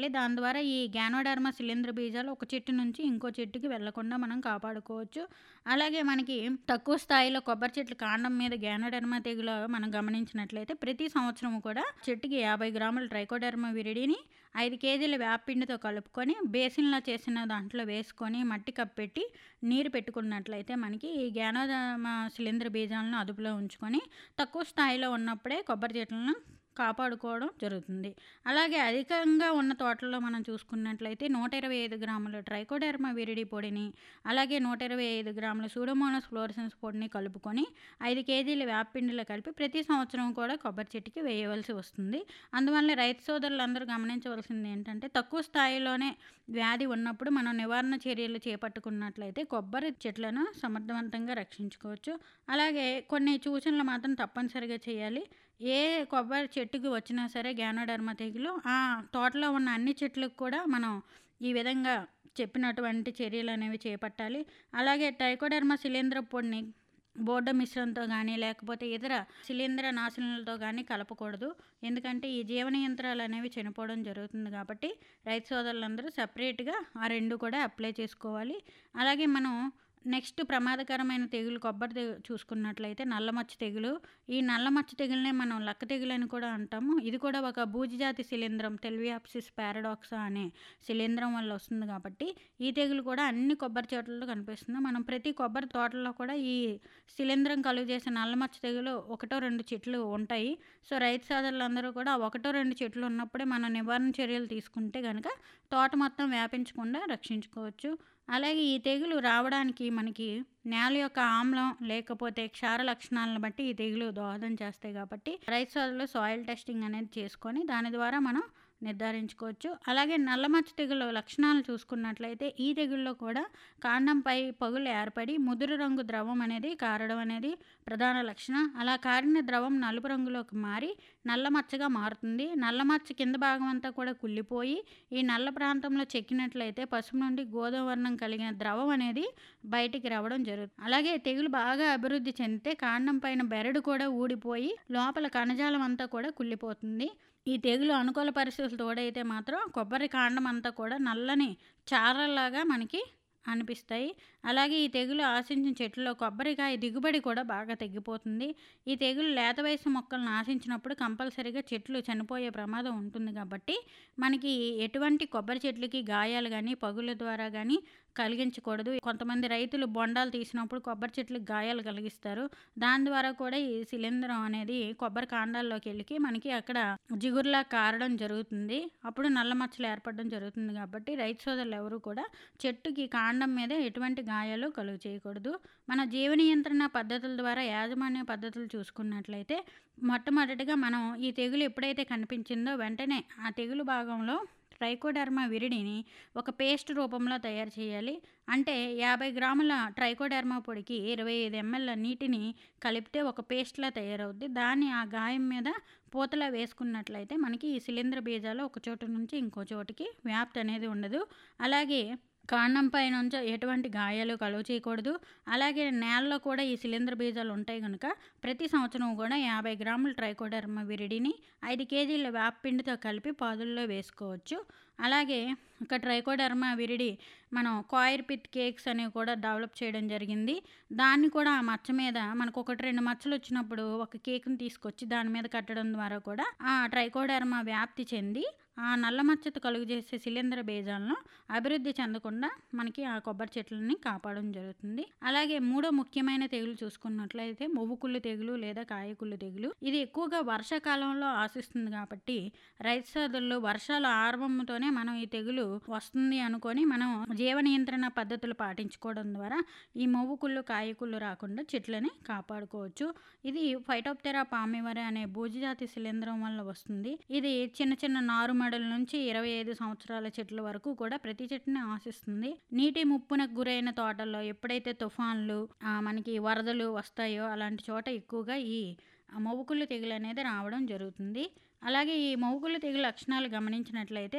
చేసుకోవాలి. దాని ద్వారా ఈ గ్యానోడర్మా శిలీంధ్ర బీజాలు ఒక చెట్టు నుంచి ఇంకో చెట్టుకి వెళ్ళకుండా మనం కాపాడుకోవచ్చు. అలాగే మనకి తక్కువ స్థాయిలో కొబ్బరి చెట్ల కాండం మీద గ్యానోడర్మా తెగులు మనం గమనించినట్లయితే ప్రతి సంవత్సరం కూడా చెట్టుకి 50 గ్రాముల ట్రైకోడర్మా విరిడిని 5 కేజీల వేపపిండితో కలుపుకొని బేసిన్‌లా చేసిన దాంట్లో వేసుకొని మట్టి కప్పెట్టి నీరు పెట్టుకున్నట్లయితే మనకి ఈ గ్యానోడర్మా శిలీంధ్ర బీజాలను అదుపులో ఉంచుకొని తక్కువ స్థాయిలో ఉన్నప్పుడే కొబ్బరి చెట్లను కాపాడుకోవడం జరుగుతుంది. అలాగే అధికంగా ఉన్న తోటల్లో మనం చూసుకున్నట్లయితే 125 గ్రాముల ట్రైకోడర్మా విరిడి పొడిని, అలాగే 125 గ్రాముల సూడోమోనాస్ ఫ్లోరసెన్స్ పొడిని కలుపుకొని 5 కేజీల వేపపిండిలో కలిపి ప్రతి సంవత్సరం కూడా కొబ్బరి చెట్టుకి వేయవలసి వస్తుంది. అందువల్ల రైతు సోదరులందరూ గమనించవలసింది ఏంటంటే తక్కువ స్థాయిలోనే వ్యాధి ఉన్నప్పుడు మనం నివారణ చర్యలు చేపట్టుకున్నట్లయితే కొబ్బరి చెట్లను సమర్థవంతంగా రక్షించుకోవచ్చు. అలాగే కొన్ని సూచనలు మాత్రం తప్పనిసరిగా చేయాలి. ఏ కొబ్బరి చెట్టుకి వచ్చినా సరే గ్యానోడర్మా తెగులు ఆ తోటలో ఉన్న అన్ని చెట్లకు కూడా మనం ఈ విధంగా చెప్పినటువంటి చర్యలు అనేవి చేపట్టాలి. అలాగే ట్రైకోడర్మా శిలీంధ్ర పొడిని బోర్డో మిశ్రమంతో కానీ లేకపోతే ఇతర శిలీంధ్ర నాశనులతో కానీ కలపకూడదు. ఎందుకంటే ఈ జీవన యంత్రాలు అనేవి చనిపోవడం జరుగుతుంది కాబట్టి రైతు సోదరులందరూ సపరేట్గా ఆ 2 కూడా అప్లై చేసుకోవాలి. అలాగే మనం నెక్స్ట్ ప్రమాదకరమైన తెగులు కొబ్బరి చూసుకున్నట్లయితే నల్లమచ్చ తెగులు. ఈ నల్లమచ్చ తెగులనే మనం లక్క తెగులు అని కూడా అంటాము. ఇది కూడా ఒక బూజుజాతి శిలీంధ్రం టెల్వియాప్సిస్ పారాడాక్సా అనే శిలీంధ్రం వల్ల వస్తుంది కాబట్టి ఈ తెగులు కూడా అన్ని కొబ్బరి తోటల్లో కనిపిస్తుంది. మనం ప్రతి కొబ్బరి తోటల్లో కూడా ఈ శిలీంధ్రం కలుగజేసే నల్లమచ్చ తెగులు 1-2 చెట్లు ఉంటాయి. సో రైతు సోదరులందరూ కూడా 1-2 చెట్లు ఉన్నప్పుడే మనం నివారణ చర్యలు తీసుకుంటే కనుక తోట మొత్తం వ్యాపించకుండా రక్షించుకోవచ్చు. అలాగే ఈ తెగులు రావడానికి మనకి నేల యొక్క ఆమ్లం లేకపోతే క్షార లక్షణాలను బట్టి ఈ తెగులు దోహదం చేస్తాయి కాబట్టి రైతు సోదరులు సాయిల్ టెస్టింగ్ అనేది చేసుకొని దాని ద్వారా మనం నిర్ధారించుకోవచ్చు. అలాగే నల్లమచ్చ తెగులు లక్షణాలు చూసుకున్నట్లయితే ఈ తెగుల్లో కూడా కాండంపై పగులు ఏర్పడి ముదురు రంగు ద్రవం అనేది కారడం అనేది ప్రధాన లక్షణం. అలా కారిన ద్రవం నలుపు రంగులోకి మారి నల్లమచ్చగా మారుతుంది. నల్లమచ్చ కింద భాగం అంతా కూడా కుళ్ళిపోయి ఈ నల్ల ప్రాంతంలో చెక్కినట్లయితే పసుపు నుండి గోధుమ వర్ణం కలిగిన ద్రవం అనేది బయటికి రావడం జరుగుతుంది. అలాగే తెగులు బాగా అభివృద్ధి చెందితే కాండం పైన బెరడు కూడా ఊడిపోయి లోపల కణజాలం అంతా కూడా కుళ్ళిపోతుంది. ఈ తెగులు అనుకూల పరిస్థితులు తోడైతే మాత్రం కొబ్బరి కాండం అంతా కూడా నల్లని చారల్లాగా మనకి అనిపిస్తాయి. అలాగే ఈ తెగులు ఆశించిన చెట్లలో కొబ్బరికాయ దిగుబడి కూడా బాగా తగ్గిపోతుంది. ఈ తెగులు లేత వయసు మొక్కలను ఆశించినప్పుడు కంపల్సరీగా చెట్లు చనిపోయే ప్రమాదం ఉంటుంది కాబట్టి మనకి ఎటువంటి కొబ్బరి చెట్లకి గాయాలు కానీ పగుల ద్వారా కానీ కలిగించకూడదు. కొంతమంది రైతులు బొండాలు తీసినప్పుడు కొబ్బరి చెట్లకు గాయాలు కలిగిస్తారు. దాని ద్వారా కూడా ఈ శిలీంధ్రం అనేది కొబ్బరి కాండాల్లోకి వెళ్ళి మనకి అక్కడ జిగురులా కారడం జరుగుతుంది. అప్పుడు నల్ల మచ్చలు ఏర్పడడం జరుగుతుంది కాబట్టి రైతు సోదరులు ఎవరు కూడా చెట్టుకి కాండం మీద ఎటువంటి గాయాలు కలుగు చేయకూడదు. మన జీవ నియంత్రణ పద్ధతుల ద్వారా యాజమాన్య పద్ధతులు చూసుకున్నట్లయితే మొట్టమొదటిగా మనం ఈ తెగులు ఎప్పుడైతే కనిపించిందో వెంటనే ఆ తెగులు భాగంలో ట్రైకోడర్మా విరిడిని ఒక పేస్ట్ రూపంలో తయారు చేయాలి. అంటే 50 గ్రాముల ట్రైకోడర్మా పొడికి 25 ml నీటిని కలిపితే ఒక పేస్ట్లా తయారవుద్ది. దాన్ని ఆ గాయం మీద పూతలా వేసుకున్నట్లయితే మనకి ఈ శిలీంధ్ర బీజాలు ఒక చోటు నుంచి ఇంకో చోటుకి వ్యాప్తి అనేది ఉండదు. అలాగే కాండం పైనుంచి ఎటువంటి గాయాలు కలుగ చేయకూడదు. అలాగే నేలలో కూడా ఈ శిలీంధ్ర బీజాలు ఉంటాయి కనుక ప్రతి సంవత్సరం కూడా 50 గ్రాముల ట్రైకోడర్మా విరిడిని 5 కేజీల వేపపిండితో కలిపి పాదుల్లో వేసుకోవచ్చు. అలాగే ఒక ట్రైకోడర్మా విరిడి మనం కాయిర్ పిత్ కేక్స్ అనేవి కూడా డెవలప్ చేయడం జరిగింది. దాన్ని కూడా ఆ మచ్చ మీద మనకు 1-2 మచ్చలు వచ్చినప్పుడు ఒక కేక్ని తీసుకొచ్చి దాని మీద కట్టడం ద్వారా కూడా ఆ ట్రైకోడర్మా వ్యాప్తి చెంది ఆ నల్ల మచ్చత కలుగు చేసే శిలీంధ్ర బీజాలను అభివృద్ధి చెందకుండా మనకి ఆ కొబ్బరి చెట్లని కాపాడడం జరుగుతుంది. అలాగే మూడో ముఖ్యమైన తెగులు చూసుకున్నట్లయితే మొవ్వుకుళ్ళు తెగులు లేదా కాయకుళ్ళు తెగులు. ఇది ఎక్కువగా వర్షాకాలంలో ఆశిస్తుంది కాబట్టి రైతు సోదరులు వర్షాల ఆరంభంతోనే మనం ఈ తెగులు వస్తుంది అనుకొని మనం జీవ నియంత్రణ పద్ధతులు పాటించుకోవడం ద్వారా ఈ మొవ్వుకుళ్ళు కాయకుళ్ళు రాకుండా చెట్లని కాపాడుకోవచ్చు. ఇది ఫైటోప్తెరా పామివరి అనే బూజుజాతి శిలీంధ్రం వల్ల వస్తుంది. ఇది చిన్న చిన్న నారుమడుల నుంచి 25 సంవత్సరాల చెట్ల వరకు కూడా ప్రతి చెట్టుని ఆశిస్తుంది. నీటి ముప్పునకు గురైన తోటల్లో ఎప్పుడైతే తుఫాన్లు మనకి వరదలు వస్తాయో అలాంటి చోట ఎక్కువగా ఈ మొవ్వుకుళ్ళు తెగులు అనేది రావడం జరుగుతుంది. అలాగే ఈ మొవ్వుకుళ్ళు తెగులు లక్షణాలు గమనించినట్లయితే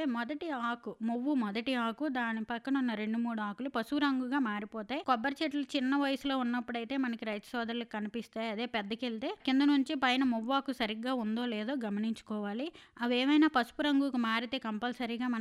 మొదటి ఆకు దాని పక్కన ఉన్న 2-3 ఆకులు పసుపు రంగుగా మారిపోతాయి. కొబ్బరి చెట్లు చిన్న వయసులో ఉన్నప్పుడైతే మనకి రైతు సోదరులకు కనిపిస్తాయి. అదే పెద్దకెళ్తే కింద నుంచి పైన మొవ్వాకు సరిగ్గా ఉందో లేదో గమనించుకోవాలి. అవి ఏమైనా పసుపు రంగుకు మారితే కంపల్సరీగా